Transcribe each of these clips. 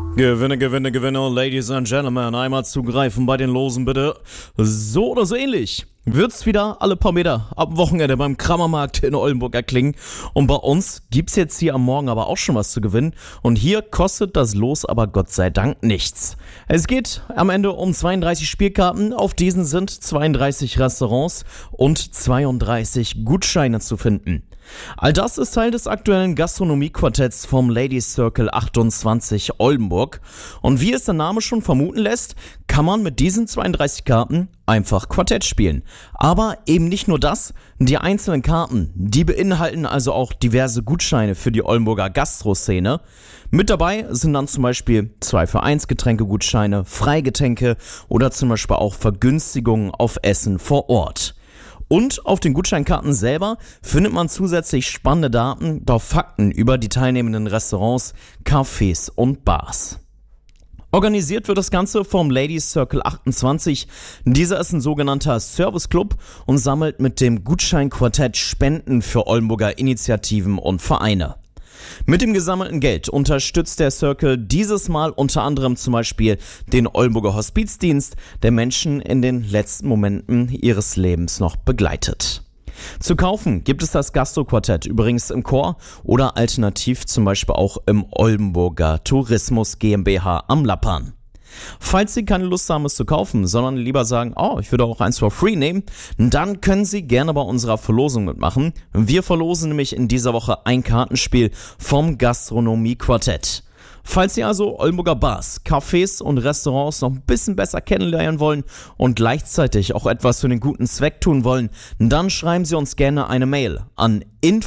Gewinne, Gewinne, Gewinne, Ladies and Gentlemen, einmal zugreifen bei den Losen bitte. So oder so ähnlich wird's wieder alle paar Meter ab Wochenende beim Kramermarkt in Oldenburg erklingen. Und bei uns gibt's jetzt hier am Morgen aber auch schon was zu gewinnen. Und hier kostet das Los aber Gott sei Dank nichts. Es geht am Ende um 32 Spielkarten. Auf diesen sind 32 Restaurants und 32 Gutscheine zu finden. All das ist Teil des aktuellen Gastronomie-Quartetts vom Ladies Circle 28 Oldenburg. Und wie es der Name schon vermuten lässt, kann man mit diesen 32 Karten einfach Quartett spielen. Aber eben nicht nur das, die einzelnen Karten, die beinhalten also auch diverse Gutscheine für die Oldenburger Gastroszene. Mit dabei sind dann zum Beispiel 2-für-1 Getränkegutscheine, Freigetränke oder zum Beispiel auch Vergünstigungen auf Essen vor Ort. Und auf den Gutscheinkarten selber findet man zusätzlich spannende Daten, doch Fakten über die teilnehmenden Restaurants, Cafés und Bars. Organisiert wird das Ganze vom Ladies Circle 28. Dieser ist ein sogenannter Service-Club und sammelt mit dem Gutscheinquartett Spenden für Oldenburger Initiativen und Vereine. Mit dem gesammelten Geld unterstützt der Circle dieses Mal unter anderem zum Beispiel den Oldenburger Hospizdienst, der Menschen in den letzten Momenten ihres Lebens noch begleitet. Zu kaufen gibt es das Gastro-Quartett übrigens im Chor oder alternativ zum Beispiel auch im Oldenburger Tourismus GmbH am Lappan. Falls Sie keine Lust haben, es zu kaufen, sondern lieber sagen, ich würde auch eins for free nehmen, dann können Sie gerne bei unserer Verlosung mitmachen. Wir verlosen nämlich in dieser Woche ein Kartenspiel vom Gastronomie-Quartett. Falls Sie also Oldenburger Bars, Cafés und Restaurants noch ein bisschen besser kennenlernen wollen und gleichzeitig auch etwas für den guten Zweck tun wollen, dann schreiben Sie uns gerne eine Mail an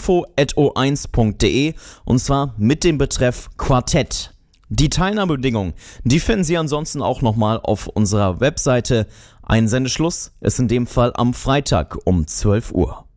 info@o1.de und zwar mit dem Betreff Quartett. Die Teilnahmebedingungen, die finden Sie ansonsten auch nochmal auf unserer Webseite. Einsendeschluss ist in dem Fall am Freitag um 12 Uhr.